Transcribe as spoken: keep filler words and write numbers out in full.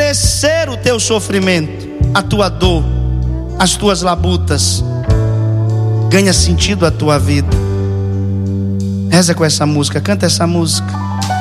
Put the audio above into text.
endurecer o teu sofrimento, a tua dor, as tuas labutas. Ganha sentido a tua vida. Reza com essa música, canta essa música.